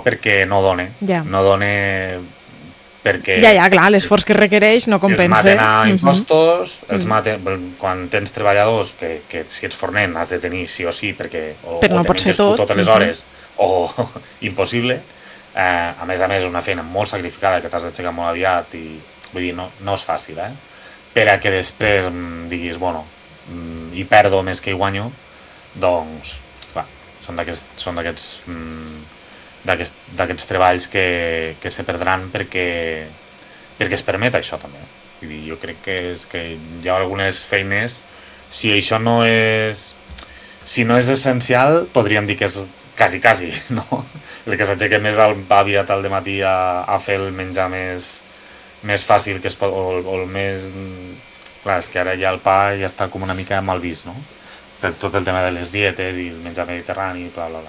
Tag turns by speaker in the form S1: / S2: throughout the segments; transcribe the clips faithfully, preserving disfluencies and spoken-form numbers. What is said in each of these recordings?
S1: perquè no dona.
S2: Ja.
S1: No dona perquè...
S2: Ja, ja, clar, l'esforç que requereix no compensa.
S1: Els maten a impostos,
S2: uh -huh.
S1: els maten... Quan tens treballadors, que, que si ets forner has de tenir sí o sí, perquè o,
S2: Però no
S1: o te
S2: pot ser
S1: menges tu
S2: tot.
S1: totes les
S2: Uh -huh.
S1: hores, o impossible. Eh, a més a més, una feina molt sacrificada, que t'has d'aixecar molt aviat, i vull dir, no, no és fàcil, eh? Per a que després mm, diguis, bueno, mm, hi perdo més que hi guanyo, doncs, clar, són d'aquests són d'aquests mm, d'aquests, d'aquests treballs que, que se perdran perquè, perquè es permet això també. Vull dir, jo crec que, és que hi ha algunes feines, si això no és si no és essencial, podríem dir que és quasi, quasi, no? El que s'aixeca més aviat al dematí a, a fer el menjar més, més fàcil que es pot, o, o el més... Clar, és que ara ja el pa ja està com una mica mal vist, no? Per tot el tema de les dietes i el menjar mediterrani, bla, bla, bla.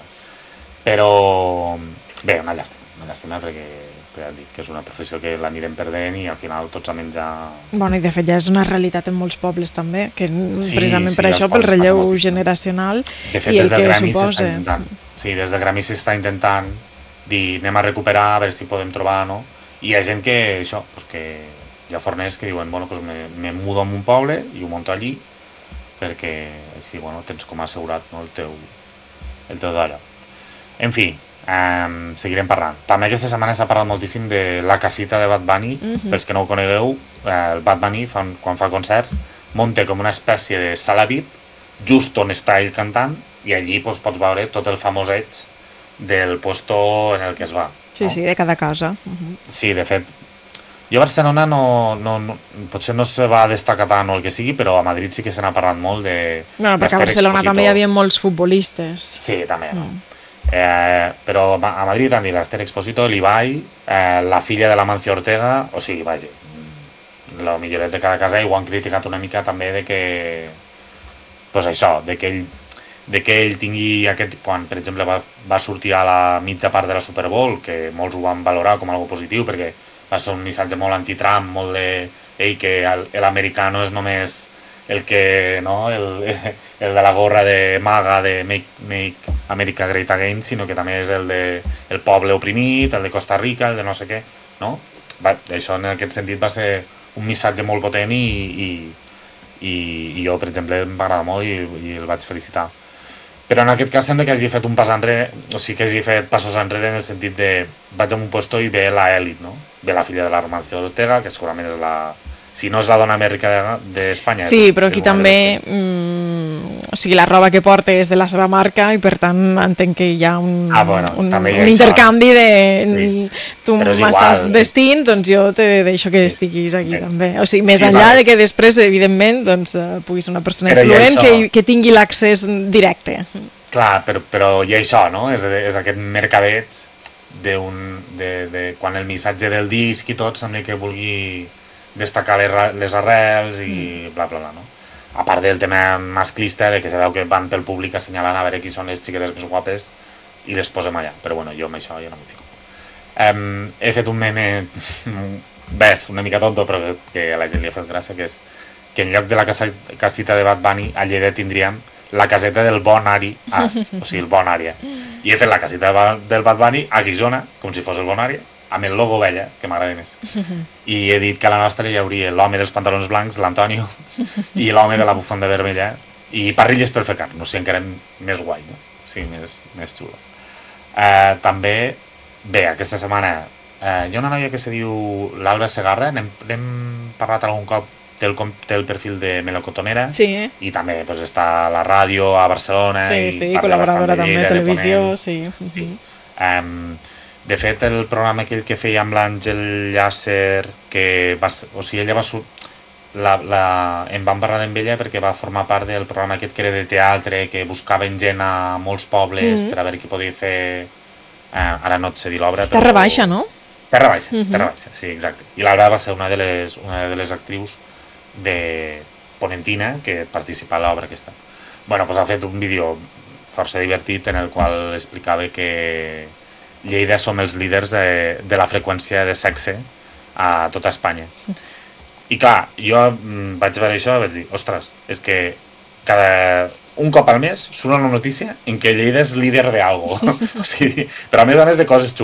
S1: Però, bé, una llàstima, una llàstima perquè, ja dic, que és una professió que l'anirem perdent i al final tots a menjar...
S2: Bueno, i de fet ja és una realitat en molts pobles també, que
S1: Sí,
S2: precisament
S1: sí,
S2: per
S1: als
S2: això, pel
S1: pobles passa
S2: relleu
S1: moltíssim.
S2: generacional
S1: De fet,
S2: i el
S1: des del
S2: que
S1: gremi s'està
S2: suposa.
S1: intentant. Sí, des del gremi s'està intentant dir, anem a recuperar, a veure si podem trobar, no? I hi ha gent que, això, pues que hi ha forners que diuen, bueno, pues me, me mudo a un poble i ho monto allí, perquè així, bueno, tens com assegurat, no?, el teu, el teu d'allò. En fi, um, seguirem parlant. També aquesta setmana s'ha parlat moltíssim de la casita de Bad Bunny. Uh-huh. Pels que no ho conegueu, eh, el Bad Bunny, fa, quan fa concerts, munta com una espècie de sala V I P, just on està ell cantant, i allí pues, pots veure tot el famoseig del puesto en el que es va.
S2: Sí,
S1: no?
S2: sí, de cada casa. Uh-huh.
S1: Sí, de fet, jo a Barcelona no, no, no, potser no se va destacar tant o el que sigui, però a Madrid sí que se n'ha parlat molt de...
S2: Bueno, perquè a Barcelona també hi havia molts futbolistes.
S1: Sí, també, no? Mm. Eh, però a Madrid han dit l'Ester Expósito, l'Ibai, eh, la filla de l'Amancio Ortega, o sigui, vaja, el milloret de cada casa, i ho han criticat una mica també de que, pues això, de que ell, de que ell tingui aquest, quan per exemple va, va sortir a la mitja part de la Super Bowl, que molts ho van valorar com algo positiu, perquè va ser un missatge molt anti-Trump, molt de, ei, que l'americano és només el que, no, el, el de la gorra de maga de Make, Make America Great Again, sinó que també és el de el poble oprimit, el de Costa Rica, el de no sé què, no? Va, això en aquest sentit va ser un missatge molt potent i, i, i, i jo, per exemple, em va agradar molt i, i el vaig felicitar. Però en aquest cas sembla que hagi fet un pas enrere, o sigui que hagi fet passos enrere en el sentit de vaig a un puesto i ve la elit, no? Ve la filla de l'Amancio Ortega, que segurament és la... Si no és la dona Amèrica d'Espanya...
S2: Sí, però aquí també... Mm, o sigui, la roba que porta és de la seva marca i per tant entenc que hi ha un,
S1: ah, bueno,
S2: un,
S1: un
S2: intercanvi de...
S1: Sí.
S2: Tu m'estàs vestint, doncs jo te deixo que sí. estiguis aquí sí. també. O sigui, més sí, enllà vale. de que després, evidentment, doncs, puguis ser una persona però influent que, que tingui l'accés directe.
S1: Clar, però, però hi ha això, no? És, és aquest mercadeig de, un, de, de quan el missatge del disc i tot sembla que vulgui destacar les arrels i bla bla bla, no? A part del tema masclista de que se veu que van pel públic assenyalant a veure qui són les xiquetes més guapes i les posem allà, però bueno, jo amb això ja no m'hi fico. Um, he fet un meme ves, una mica tonto però que a la gent li ha fet gràcia, que és que en lloc de la casa, casita de Bad Bunny a Lleida tindríem la caseta del bon Ari, ah, o sigui el bon Ària, i he fet la caseta del Bad Bunny a Guisona, com si fos el bon Ària, amb el logo vella, que m'agrada més. I he dit que a la nostra hi hauria l'home dels pantalons blancs, l'Antonio, i l'home de la bufanda vermella, i parrilles per fer carn, no sé, encara més guai, no? Sí, més, més xulo. Uh, també, bé, aquesta setmana uh, hi ha una noia que se diu l'Alba Segarra, n'hem, n'hem parlat algun cop, té el, té el perfil de Melocotonera,
S2: sí, eh?
S1: I també pues, està a la ràdio a Barcelona,
S2: sí,
S1: i
S2: sí, col·laboradora de també, televisió, sí.
S1: sí. Um, De fet, el programa aquell que feia amb l'Àngel Llàcer, que va, o sigui, ella va... La, la, em van parlar amb ella perquè va formar part del programa aquest que era de teatre, que buscaven gent a molts pobles mm-hmm. per a veure qui podia fer... Eh, ara no et sé dir l'obra, però...
S2: Terra Baixa, no?
S1: Terra Baixa, mm-hmm. Terra Baixa, sí, exacte. I l'Alba va ser una de les, una de les actrius de Ponentina que participa a l'obra aquesta. Bueno, doncs ha fet un vídeo força divertit en el qual explicava que Lleida som els líders de, de la freqüència de sexe a tota Espanya. I clar, jo vaig veure això i vaig dir, ostres, és que cada un cop al mes surt una notícia en què Lleida és líder d'algo. O sigui, però a més a més de coses xules.